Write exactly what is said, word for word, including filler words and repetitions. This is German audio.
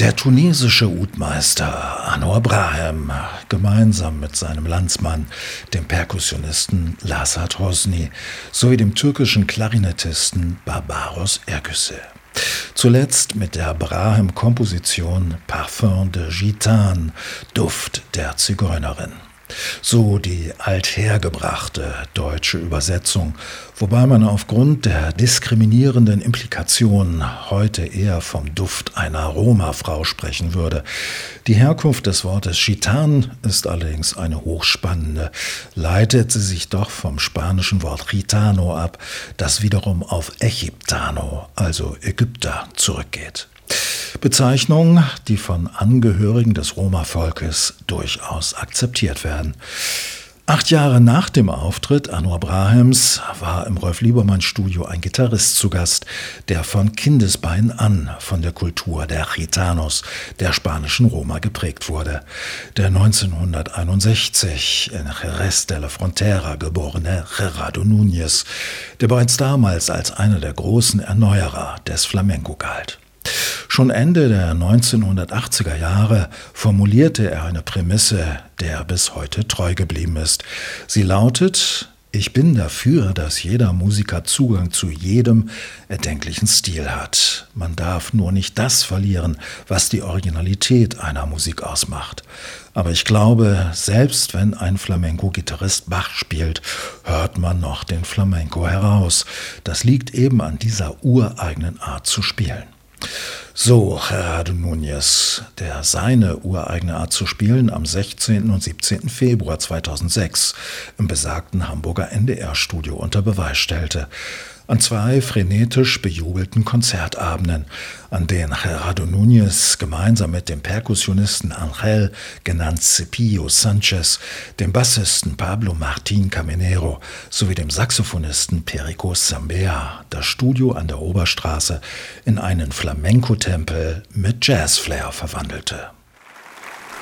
Der tunesische Udmeister Anouar Brahem, gemeinsam mit seinem Landsmann, dem Perkussionisten Lasat Hosni, sowie dem türkischen Klarinettisten Barbaros Ergüse. Zuletzt mit der Brahem-Komposition Parfum de Gitane, Duft der Zigeunerin. So die althergebrachte deutsche Übersetzung, wobei man aufgrund der diskriminierenden Implikationen heute eher vom Duft einer Roma-Frau sprechen würde. Die Herkunft des Wortes Gitane ist allerdings eine hochspannende, leitet sie sich doch vom spanischen Wort Gitano ab, das wiederum auf Ägyptano, also Ägypter, zurückgeht. Bezeichnungen, die von Angehörigen des Roma-Volkes durchaus akzeptiert werden. Acht Jahre nach dem Auftritt Anouar Brahems war im Rolf-Liebermann-Studio ein Gitarrist zu Gast, der von Kindesbeinen an von der Kultur der Gitanos, der spanischen Roma, geprägt wurde. Der neunzehnhunderteinundsechzig in Jerez de la Frontera geborene Gerardo Núñez, der bereits damals als einer der großen Erneuerer des Flamenco galt. Schon Ende der neunzehnhundertachtziger Jahre formulierte er eine Prämisse, der er bis heute treu geblieben ist. Sie lautet: Ich bin dafür, dass jeder Musiker Zugang zu jedem erdenklichen Stil hat. Man darf nur nicht das verlieren, was die Originalität einer Musik ausmacht. Aber ich glaube, selbst wenn ein Flamenco-Gitarrist Bach spielt, hört man noch den Flamenco heraus. Das liegt eben an dieser ureigenen Art zu spielen. So, Gerardo Núñez, der seine ureigene Art zu spielen am sechzehnten und siebzehnten Februar zweitausendsechs im besagten Hamburger N D R-Studio unter Beweis stellte. An zwei frenetisch bejubelten Konzertabenden, an denen Gerardo Núñez gemeinsam mit dem Perkussionisten Ángel, genannt Cepillo Sánchez, dem Bassisten Pablo Martín Caminero sowie dem Saxophonisten Perico Zambea das Studio an der Oberstraße in einen Flamenco-Tempel mit Jazzflair verwandelte.